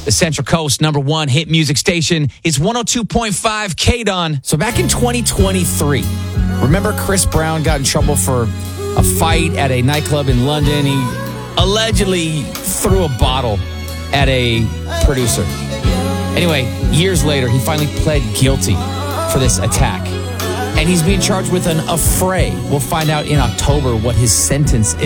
The Central Coast #1 hit music station is 102.5 KDON. So back in 2023, remember Chris Brown got in trouble for a fight at a nightclub in London? He allegedly threw a bottle at a producer. Anyway, years later, he finally pled guilty for this attack. And he's being charged with an affray. We'll find out in October what his sentence